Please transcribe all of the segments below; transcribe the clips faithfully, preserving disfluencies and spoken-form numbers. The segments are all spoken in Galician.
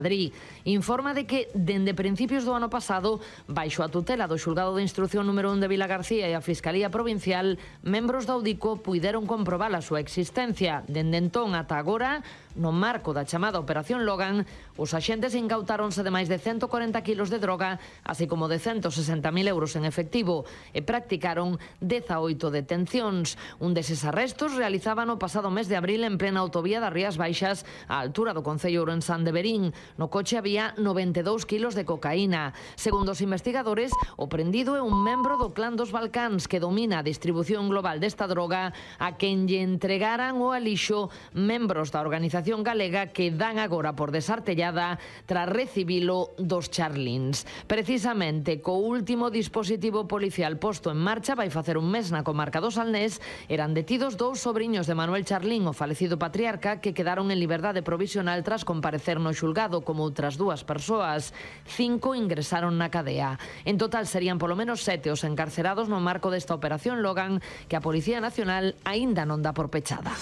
Madrid informa de que dende principios do ano pasado, baixo a tutela do Xulgado de Instrucción número un de Vilagarcía e a Fiscalía Provincial, membros da Audico puideron comprobar a súa existencia. Dende entón ata agora, no marco da chamada Operación Logan, os axentes incautáronse de máis de ciento corenta kilos de droga, así como de ciento sesenta mil euros en efectivo, e practicaron dezaoito detencións. Un deses arrestos realizaban o pasado mes de abril en plena autovía das Rías Baixas, á altura do concello ourensán de Verín. No coche había noventa e dous kilos de cocaína. Segundo os investigadores, o prendido é un membro do clan dos Balcáns que domina a distribución global desta droga, a quen lle entregaran o alixo membros da organización galega que dan agora por desartellada tras recibilo dos Charlins. Precisamente co último dispositivo policial posto en marcha, vai facer un mes na comarca do Salnés, eran detidos dous sobriños de Manuel Charlín, o falecido patriarca, que quedaron en liberdade provisional tras comparecer no xulgado como outras dúas persoas. Cinco ingresaron na cadea. En total serían polo menos sete os encarcerados no marco desta Operación Logan, que a Policía Nacional aínda non dá por pechada.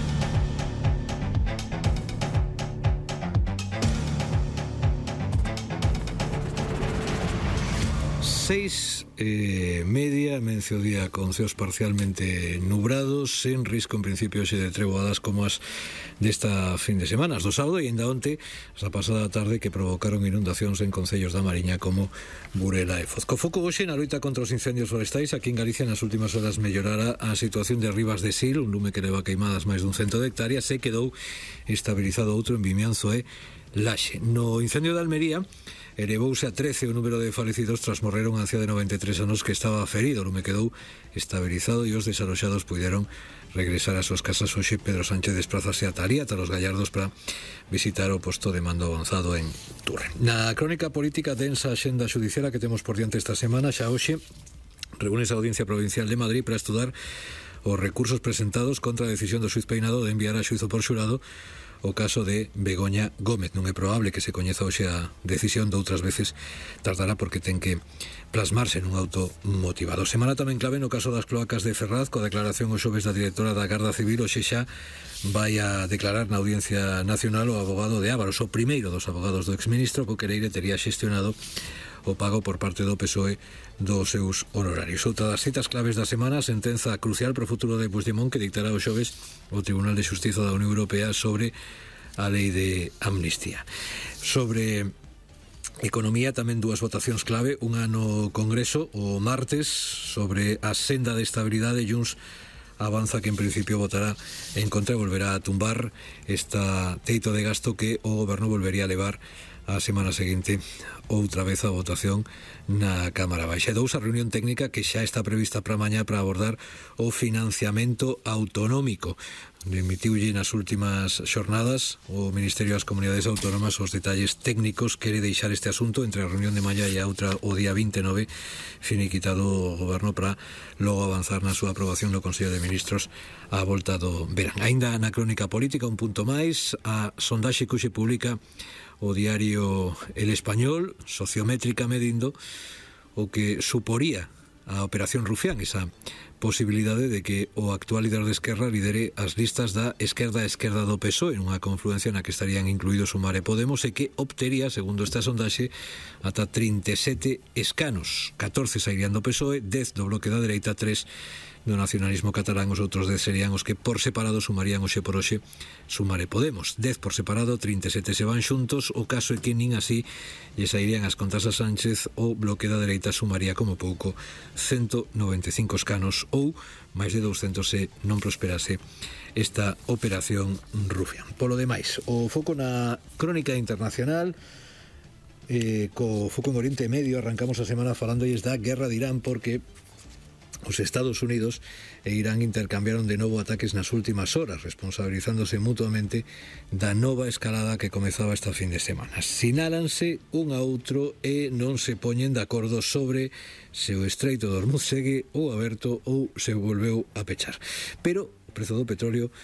Seis eh, media, mencio día con ceos parcialmente nubrados, sen risco en principio xe de treboadas como as desta fin de semana, as do sábado e ainda onte, esa pasada tarde, que provocaron inundacións en concellos da Mariña como Burela e Foz. Co foco hoxe na loita contra os incendios forestais, aquí en Galicia nas últimas horas mellorara a situación de Rivas de Sil, un lume que leva queimadas máis dun cento de hectáreas, e quedou estabilizado outro en Vimianzo e Laxe. No incendio de Almería elevouse a trece o número de falecidos tras morrer un ancián de noventa e tres anos que estaba ferido. O lume quedou estabilizado e os desaloxados puideron regresar ás súas casas. Hoxe Pedro Sánchez desplázase a Taría, ata os Gallardos, para visitar o posto de mando avanzado en Turre. Na crónica política, densa axenda xudicial que temos por diante esta semana. Xa hoxe reúnese a Audiencia Provincial de Madrid para estudar os recursos presentados contra a decisión do xuiz Peinado de enviar a xuizo por xurado o caso de Begoña Gómez. Non é probable que se coñeza hoxe a decisión, de outras veces tardará porque ten que plasmarse nun auto motivado. Semana tamén clave no caso das cloacas de Ferraz, coa declaración o xoves da directora da Garda Civil. Hoxe xa vai a declarar na Audiencia Nacional o abogado de Ávaros, o primeiro dos abogados do exministro, co quereire tería xestionado o pago por parte do P S O E dos seus honorarios. Outra das citas claves da semana, sentenza crucial para o futuro de Puigdemont, que dictará o xoves o Tribunal de Xustiza da Unión Europea sobre a lei de amnistía. Sobre economía, tamén dúas votacións clave, unha no Congreso o martes sobre a senda de estabilidade. Junts avanza que en principio votará en contra e volverá a tumbar esta teito de gasto que o Goberno volvería a levar a semana seguinte outra vez a votación na Cámara Baixa. E dous, a reunión técnica que xa está prevista para mañá para abordar o financiamento autonómico. Emitiulle nas últimas xornadas o Ministerio das Comunidades Autónomas os detalles técnicos. Quere deixar este asunto entre a reunión de mañá e a outra o día vinte e nove finiquitado o Goberno para logo avanzar na súa aprobación no Consello de Ministros á volta do verán. Aínda na crónica política, un punto máis, a sondaxe que hoxe publica o diario El Español, sociométrica medindo o que suporía a Operación Rufián, esa posibilidade de que o actual líder de Esquerra lidere as listas da esquerda a esquerda do P S O E, en unha confluencia na que estarían incluídos Sumar e Podemos, e que obtería, segundo esta sondaxe, ata trinta e sete escanos. catorce sairían do P S O E, dez do bloque da dereita, tres do nacionalismo catalán. Os outros dez serían os que por separado sumarían hoxe por hoxe Sumar e Podemos. dez por separado, trinta e sete se van xuntos. O caso é que nin así lle sairían as contas a Sánchez. O bloque da dereita sumaría como pouco ciento noventa e cinco escanos, ou máis de douscentos se non prosperase esta Operación Rufián. Polo demais, o foco na crónica internacional, eh, co foco en Oriente Medio. Arrancamos a semana falándolles da guerra de Irán, porque os Estados Unidos e Irán intercambiaron de novo ataques nas últimas horas, responsabilizándose mutuamente da nova escalada que comezaba esta fin de semana. Sinálanse un a outro e non se poñen de acordo sobre se o Estreito de Hormuz segue ou aberto ou se volveu a pechar. Pero o prezo do petróleo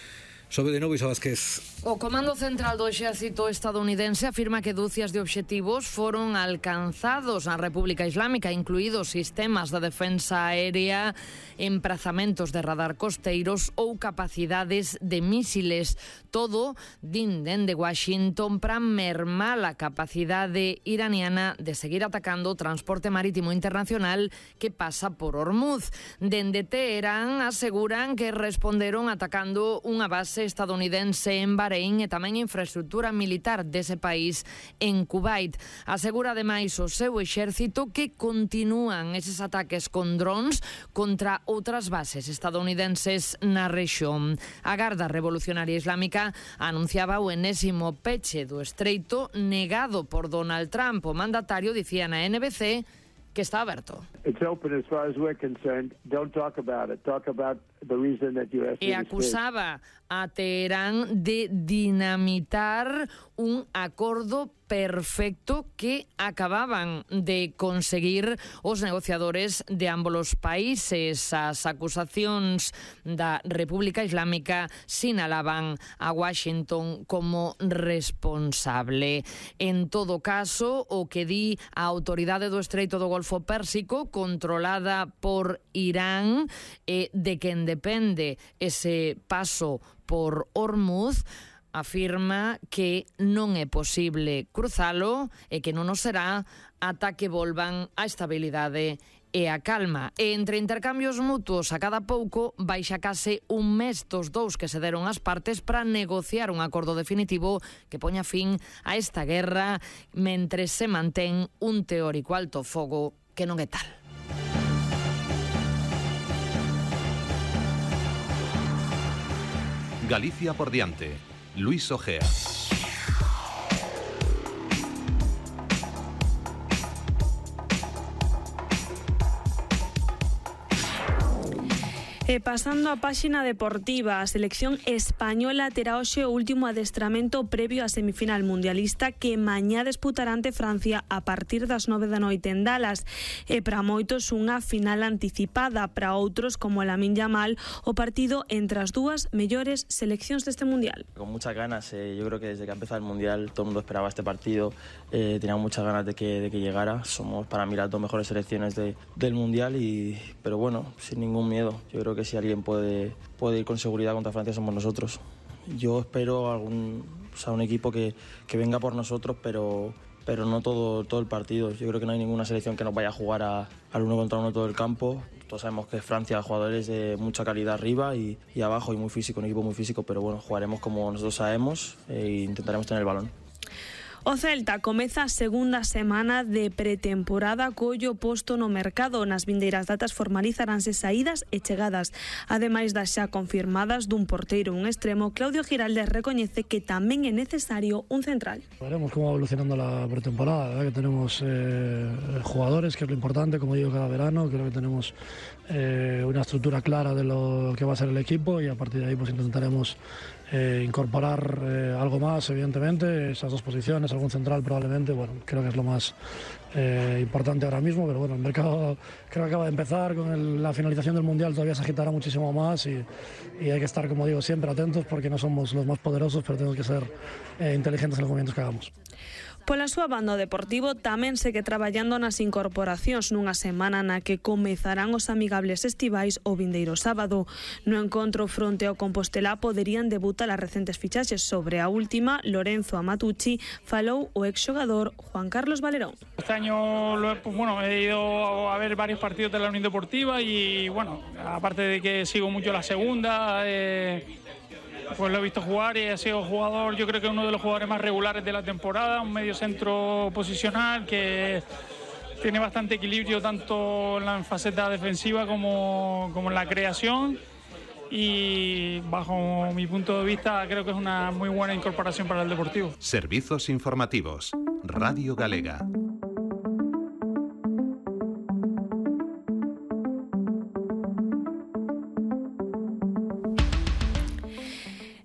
Sobe de novo Isa Vázquez. O Comando Central do Exército estadounidense afirma que dúcias de obxectivos foron alcanzados na República Islámica, incluídos sistemas de defensa aérea, emprazamentos de radar costeiros ou capacidades de mísiles. Todo, din dende Washington, para mermar a capacidade iraniana de seguir atacando o transporte marítimo internacional que pasa por Hormuz. Dende Teherán aseguran que responderon atacando unha base estadounidense en Bahrein e tamén infraestructura militar dese país en Kuwait. Asegura ademais o seu exército que continúan eses ataques con drones contra outras bases estadounidenses na rexión. A Garda Revolucionaria Islámica anunciaba o enésimo peche do estreito negado por Donald Trump. O mandatario dicía na N B C que está aberto. It's open as far as we're concerned. Don't talk about it. Talk about the reason that you asked me E to speak. acusaba a Teherán de dinamitar un acordo perfecto que acababan de conseguir os negociadores de ambos os países. As acusacións da República Islámica sinalaban a Washington como responsable. En todo caso, o que di a autoridade do Estreito do Golfo Pérsico, controlada por Irán, e de quen depende ese paso por Hormuz, afirma que non é posible cruzalo e que non o será ata que volvan a estabilidade e a calma. E entre intercambios mutuos a cada pouco, baixa case un mes dos dous que se deron as partes para negociar un acordo definitivo que poña fin a esta guerra mentre se mantén un teórico alto fogo que non é tal. Galicia por diante. Luis Ojea. E pasando a páxina deportiva, a selección española terá hoxe o último adestramento previo á semifinal mundialista que mañá disputará ante Francia a partir das nove da noite en Dallas. E para moitos unha final anticipada, para outros como Lamine Yamal, o partido entre as dúas mellores seleccións deste mundial. Con muchas ganas, eh, yo creo que desde que ha empezado el mundial todo el mundo esperaba este partido, eh, teníamos muchas ganas de que, de que llegara. Somos para mí las dos mejores selecciones de, del mundial, y, pero bueno, sin ningún miedo. Yo creo que si alguien puede, puede ir con seguridad contra Francia somos nosotros. Yo espero algún, o sea, un equipo que, que venga por nosotros, pero, pero no todo, todo el partido. Yo creo que no hay ninguna selección que nos vaya a jugar a, al uno contra uno todo el campo. Todos sabemos que Francia ha jugadores de mucha calidad arriba y, y abajo, y muy físico, un equipo muy físico, pero bueno, jugaremos como nosotros sabemos e intentaremos tener el balón. O Celta comeza a segunda semana de pretemporada collo posto no mercado. Nas vindeiras datas formalizaranse saídas e chegadas. Ademais das xa confirmadas dun porteiro un extremo, Claudio Giraldez recoñece que tamén é necesario un central. Veremos cómo va evolucionando la pretemporada. La verdad que tenemos eh, jugadores, que es lo importante, como digo cada verano. Creo que tenemos eh, una estructura clara de lo que va a ser el equipo, y a partir de ahí pues intentaremos Eh, incorporar eh, algo más, evidentemente, esas dos posiciones, algún central probablemente. Bueno, creo que es lo más eh, importante ahora mismo, pero bueno, el mercado creo que acaba de empezar, con el, la finalización del Mundial todavía se agitará muchísimo más, y, y hay que estar, como digo, siempre atentos, porque no somos los más poderosos, pero tenemos que ser eh, inteligentes en los movimientos que hagamos. Pola súa banda, o Deportivo tamén segue traballando nas incorporacións nunha semana na que comezarán os amigables estivais o vindeiro sábado. No encontro fronte ao Compostela poderían debutar as recentes fichaxes. Sobre a última, Lorenzo Amatucci, falou o exxogador Juan Carlos Valerón. Este año lo he, pues bueno, he ido a ver varios partidos de la Unión Deportiva, y bueno, aparte de que sigo mucho la segunda, eh, pues lo he visto jugar y ha sido jugador, yo creo que uno de los jugadores más regulares de la temporada, un medio centro posicional que tiene bastante equilibrio tanto en la faceta defensiva como, como en la creación, y bajo mi punto de vista creo que es una muy buena incorporación para el Deportivo. Servizos informativos. Radio Galega.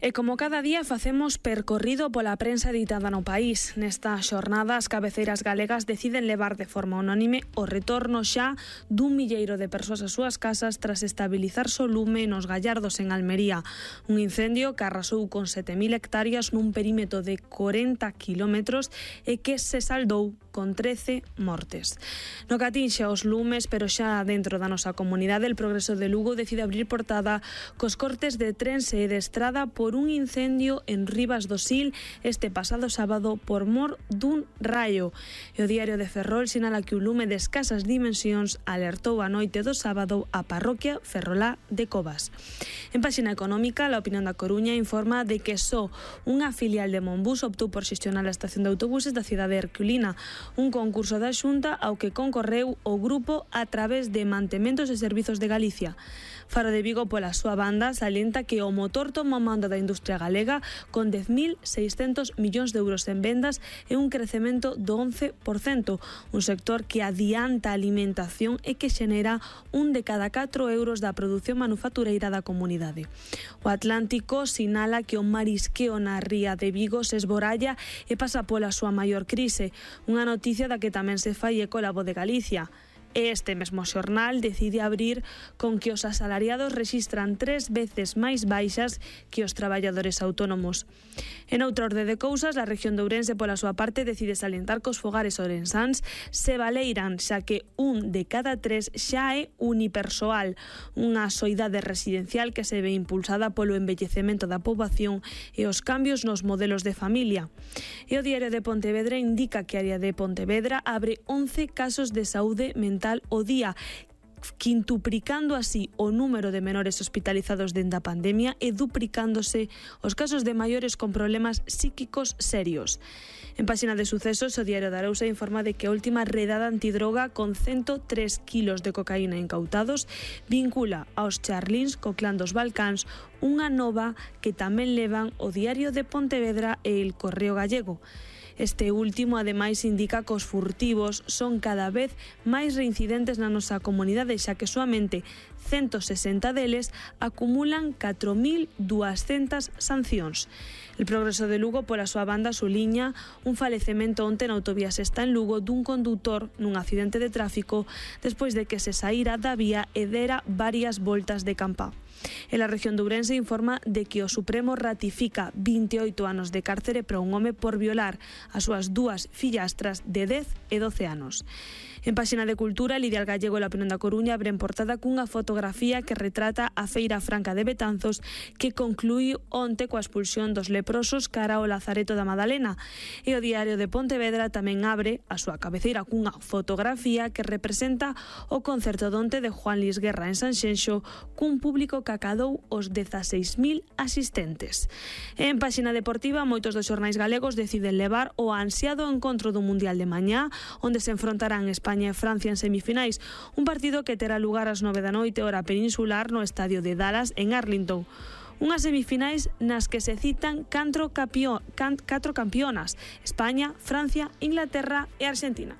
E como cada día facemos percorrido pola prensa editada no país. Nesta xornada as cabeceiras galegas deciden levar de forma unánime o retorno xa dun milleiro de persoas ás súas casas tras estabilizarse o lume nos Gallardos en Almería. Un incendio que arrasou con sete mil hectáreas nun perímetro de corenta kilómetros e que se saldou con trece mortes. No que atinxe aos lumes, pero xa dentro da nosa comunidade, el Progreso de Lugo decide abrir portada cos cortes de Trense e de Estrada por un incendio en Rivas do Sil este pasado sábado por mor dun raio. E o Diario de Ferrol sinala que o lume de escasas dimensións alertou a noite do sábado a parroquia Ferrolá de Covas. En páxina económica, a Opinión da Coruña informa de que só unha filial de Monbus optou por xestionar a estación de autobuses da cidade herculina, un concurso da Xunta ao que concorreu o grupo a través de Mantementos e Servizos de Galicia. Faro de Vigo, pola súa banda, salienta que o motor toma o mando da industria galega con dez mil seiscentos millóns de euros en vendas e un crecemento do once por cento, un sector que adianta a alimentación e que xenera un de cada catro euros da produción manufactureira da comunidade. O Atlántico sinala que o marisqueo na ría de Vigo se esboralla e pasa pola súa maior crise, unha noticia da que tamén se fai eco a Voz de Galicia. Este mesmo xornal decide abrir con que os asalariados rexistran tres veces máis baixas que os traballadores autónomos. En outra orde de cousas, a región de Ourense, pola súa parte, decide salientar que os fogares ourensáns se valeiran, xa que un de cada tres xa é unipersoal, unha soidade residencial que se ve impulsada polo envellecemento da poboación e os cambios nos modelos de familia. E o Diario de Pontevedra indica que a área de Pontevedra abre once casos de saúde mental o día, quintuplicando así o número de menores hospitalizados dende a pandemia e duplicándose os casos de maiores con problemas psíquicos serios. En páxina de sucesos, o Diario de Arousa informa de que a última redada antidroga con ciento tres kilos de cocaína incautados vincula aos charlíns co clan dos Balcáns, unha nova que tamén levan o Diario de Pontevedra e el Correo Gallego. Este último, ademais, indica que os furtivos son cada vez máis reincidentes na nosa comunidade, xa que soamente ciento sesenta deles acumulan catro mil duascentas sancións. El Progreso de Lugo, pola súa banda, suliña un falecemento onte na autovía Sesta en Lugo dun condutor nun accidente de tráfico despois de que se saíra da vía e dera varias voltas de campa. En la región de Ourense informa de que o Supremo ratifica vinte e oito anos de cárcere para un home por violar as súas dúas fillastras de dez e doce anos. En páxina de Cultura, Lidia Gallego e a Opinión da Coruña abren portada cunha fotografía que retrata a Feira Franca de Betanzos que concluíu onte coa expulsión dos leprosos cara ao Lazareto da Madalena. E o Diario de Pontevedra tamén abre a súa cabeceira cunha fotografía que representa o concerto donte de Juan Luis Guerra en Sanxenxo cun público que acadou os dezaseis mil asistentes. En páxina deportiva, moitos dos xornais galegos deciden levar o ansiado encontro do Mundial de mañá, onde se enfrontarán España e Francia en semifinais, un partido que terá lugar ás nove da noite hora peninsular no estadio de Dallas en Arlington. Unhas semifinais nas que se citan catro, campió, can, catro campeonas: España, Francia, Inglaterra e Argentina.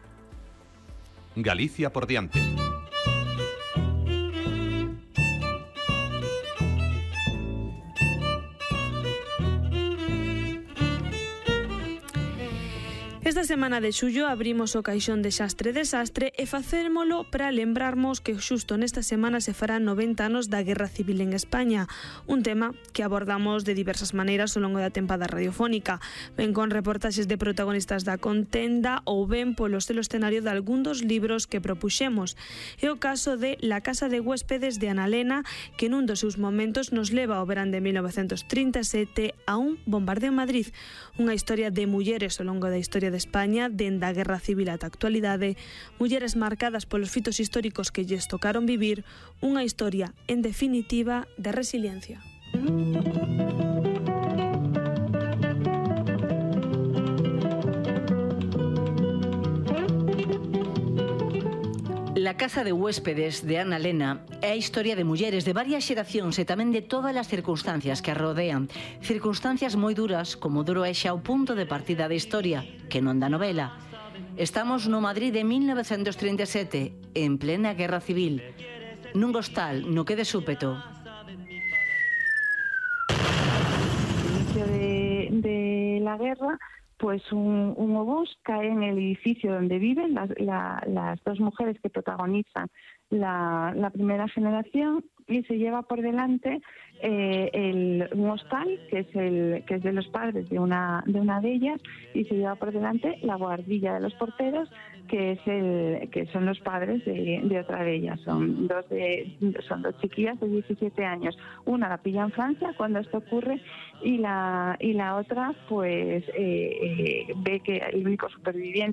Galicia por diante. Esta semana de xullo abrimos o caixón de xastre desastre e facémolo para lembrarmos que xusto nesta semana se farán noventa anos da Guerra Civil en España, un tema que abordamos de diversas maneiras ao longo da tempada radiofónica, ben con reportaxes de protagonistas da contenda ou ben polo selo escenario de algún dos libros que propuxemos. É o caso de La Casa de Huéspedes de Ana Lena, que nun dos seus momentos nos leva ao verán de mil novecentos trinta e sete a un bombardeo en Madrid, unha historia de mulleres ao longo da historia de España dende a Guerra Civil ata a actualidade, mulleres marcadas polos fitos históricos que lles tocaron vivir, unha historia, en definitiva, de resiliencia. La Casa de Huéspedes de Ana Lena é a historia de mulleres de varias xeracións e tamén de todas as circunstancias que a rodean. Circunstancias moi duras, como duro é xa o punto de partida da historia, que non da novela. Estamos no Madrid de mil novecentos trinta e sete, en plena Guerra Civil, nun hostal no que de súpeto la guerra, pues un, un obús cae en el edificio donde viven las, la, las dos mujeres que protagonizan la, la primera generación, y se lleva por delante eh, el, un hostal que es el que es de los padres de una de una de ellas, y se lleva por delante la guardilla de los porteros, que es el que son los padres de, de otra de ellas. Son dos de, son dos chiquillas de diecisiete años. Una la pilla en Francia cuando esto ocurre, y la y la otra pues eh, eh, ve que el único superviviente